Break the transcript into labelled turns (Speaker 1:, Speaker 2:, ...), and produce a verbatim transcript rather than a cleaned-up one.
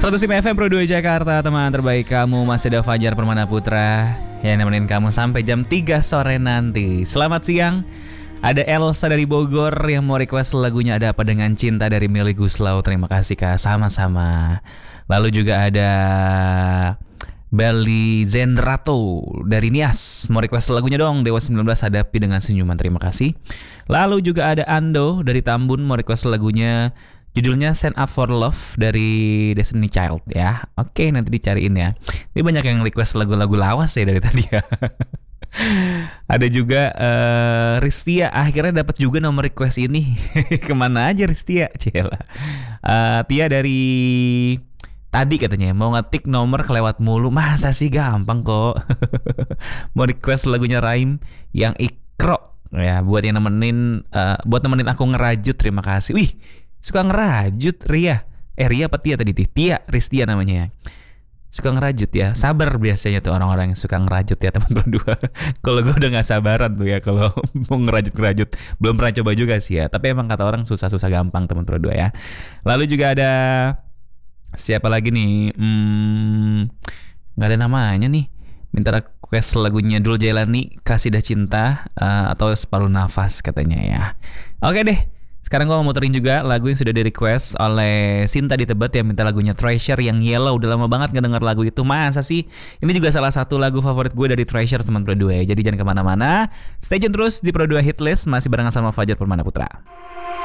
Speaker 1: seratus lima F M Pro dua Jakarta, teman terbaik kamu. Masih ada Fajar Permana Putra yang nemenin kamu sampai jam tiga sore nanti. Selamat siang. Ada Elsa dari Bogor yang mau request lagunya Ada Apa Dengan Cinta dari Melly Guslau. Terima kasih Kak, sama-sama. Lalu juga ada Bali Zendrato dari Nias, mau request lagunya dong Dewa sembilan belas Hadapi Dengan Senyuman. Terima kasih. Lalu juga ada Ando dari Tambun, mau request lagunya judulnya Stand Up For Love dari Destiny Child ya. Oke, nanti dicariin ya. Ini banyak yang request lagu-lagu lawas ya dari tadi ya. Ada juga uh, Ristia, akhirnya dapat juga nomor request ini. Kemana aja Ristia? Cila. Uh, Tia dari tadi katanya mau ngetik nomor kelewat mulu. Masa sih, gampang kok. Mau request lagunya Raim yang Ikro ya, buat yang nemenin uh, buat nemenin aku ngerajut. Terima kasih. Wih, suka ngerajut Ria. Eh Ria apa Tia tadi? Tia, Ristia namanya ya. Suka ngerajut ya. Sabar biasanya tuh orang-orang yang suka ngerajut ya teman berdua. Kalau gue udah gak sabaran tuh ya kalau mau ngerajut-ngerajut. Belum pernah coba juga sih ya. Tapi emang kata orang susah-susah gampang teman berdua ya. Lalu juga ada siapa lagi nih? Hmm, gak ada namanya nih. Minta request lagunya Dul Jailani, Kasih Dah Cinta uh, atau Separuh Nafas katanya ya. Oke deh. Sekarang gue mau muterin juga lagu yang sudah di request oleh Sinta di Tebet yang minta lagunya Treasure yang Yellow. Udah lama banget gak denger lagu itu. Masa sih? Ini juga salah satu lagu favorit gue dari Treasure teman Pro dua ya. Jadi jangan kemana-mana. Stay tune terus di Pro dua Hit List. Masih barengan sama Fajar Permana Putra.